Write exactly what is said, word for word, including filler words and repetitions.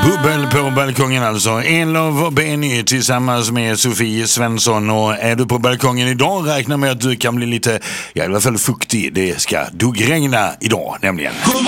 Bubbel på balkongen alltså. Elof och Benny tillsammans med Sofie Svensson. Och är du på balkongen idag, räkna med att du kan bli lite, ja, i alla fall fuktig. Det ska duggregna idag nämligen.